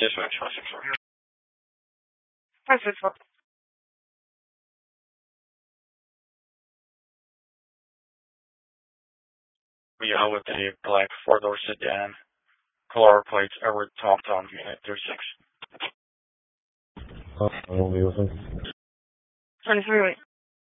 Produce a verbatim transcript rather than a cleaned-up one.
Dispatch five six four. five six four. We are with a black four-door sedan, color plates Edward TomTom Unit thirty-six. Uh, I don't be with him. twenty-three, wait.